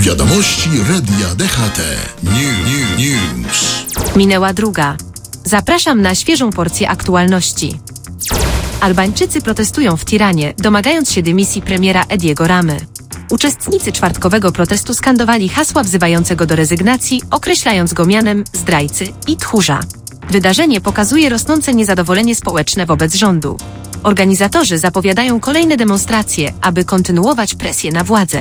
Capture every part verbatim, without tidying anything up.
Wiadomości Radia D H T. New, new, news. Minęła druga. Zapraszam na świeżą porcję aktualności. Albańczycy protestują w Tiranie, domagając się dymisji premiera Ediego Ramy. Uczestnicy czwartkowego protestu skandowali hasła wzywające go do rezygnacji, określając go mianem zdrajcy i tchórza. Wydarzenie pokazuje rosnące niezadowolenie społeczne wobec rządu. Organizatorzy zapowiadają kolejne demonstracje, aby kontynuować presję na władzę.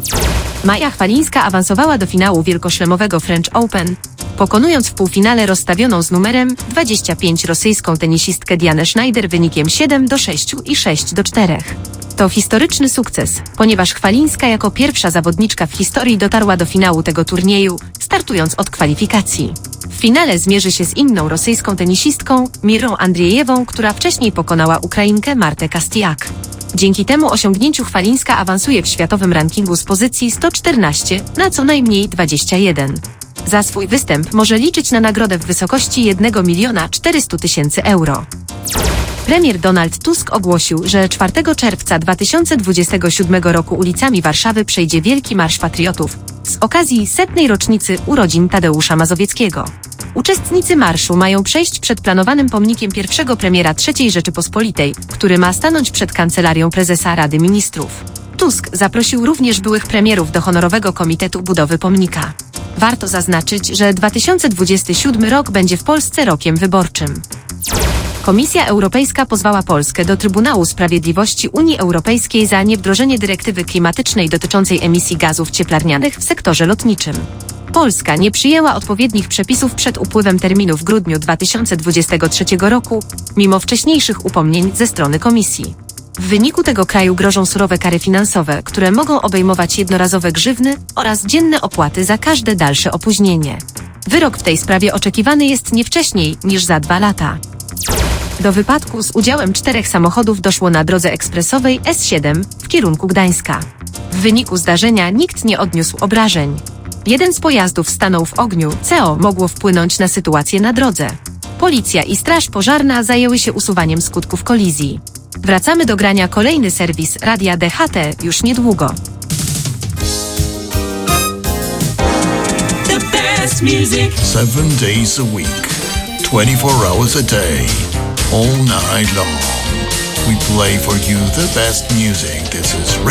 Maja Chwalińska awansowała do finału wielkoszlemowego French Open, pokonując w półfinale rozstawioną z numerem dwadzieścia pięć rosyjską tenisistkę Dianę Schneider wynikiem siedem do sześciu i sześć do czterech. To historyczny sukces, ponieważ Chwalińska jako pierwsza zawodniczka w historii dotarła do finału tego turnieju, startując od kwalifikacji. W finale zmierzy się z inną rosyjską tenisistką, Mirą Andrzejewą, która wcześniej pokonała Ukrainkę Martę Kastiak. Dzięki temu osiągnięciu Chwalińska awansuje w światowym rankingu z pozycji sto czternaście na co najmniej dwadzieścia jeden. Za swój występ może liczyć na nagrodę w wysokości jednego miliona czterystu tysięcy euro. Premier Donald Tusk ogłosił, że czwartego czerwca dwa tysiące dwudziestego siódmego roku ulicami Warszawy przejdzie Wielki Marsz Patriotów z okazji setnej rocznicy urodzin Tadeusza Mazowieckiego. Uczestnicy marszu mają przejść przed planowanym pomnikiem pierwszego premiera trzeciej Rzeczypospolitej, który ma stanąć przed kancelarią prezesa Rady Ministrów. Tusk zaprosił również byłych premierów do honorowego komitetu budowy pomnika. Warto zaznaczyć, że dwa tysiące dwudziesty siódmy rok będzie w Polsce rokiem wyborczym. Komisja Europejska pozwała Polskę do Trybunału Sprawiedliwości Unii Europejskiej za niewdrożenie dyrektywy klimatycznej dotyczącej emisji gazów cieplarnianych w sektorze lotniczym. Polska nie przyjęła odpowiednich przepisów przed upływem terminu w grudniu dwa tysiące dwudziestego trzeciego roku, mimo wcześniejszych upomnień ze strony Komisji. W wyniku tego kraju grożą surowe kary finansowe, które mogą obejmować jednorazowe grzywny oraz dzienne opłaty za każde dalsze opóźnienie. Wyrok w tej sprawie oczekiwany jest nie wcześniej niż za dwa lata. Do wypadku z udziałem czterech samochodów doszło na drodze ekspresowej S siedem w kierunku Gdańska. W wyniku zdarzenia nikt nie odniósł obrażeń. Jeden z pojazdów stanął w ogniu, co mogło wpłynąć na sytuację na drodze. Policja i straż pożarna zajęły się usuwaniem skutków kolizji. Wracamy do grania kolejny serwis Radia D H T już niedługo. The best music. Seven days a week. twenty-four hours a day. All night long. We play for you the best music. This is